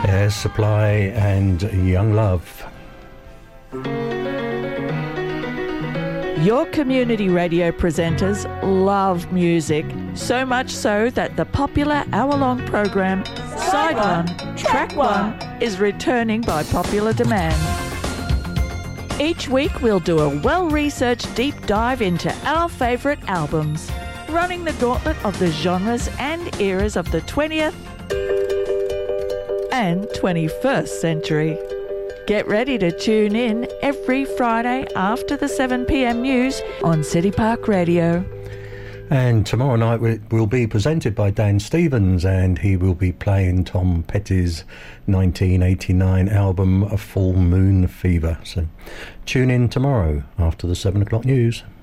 Air Supply and Young Love. Your community radio presenters love music, so much so that the popular hour-long program Side One, Track One is returning by popular demand. Each week we'll do a well-researched deep dive into our favourite albums, running the gauntlet of the genres and eras of the 20th and 21st century. Get ready to tune in every Friday after the 7 p.m. news on City Park Radio. And tomorrow night will be presented by Dan Stevens, and he will be playing Tom Petty's 1989 album, A Full Moon Fever. So tune in tomorrow after the 7 o'clock news.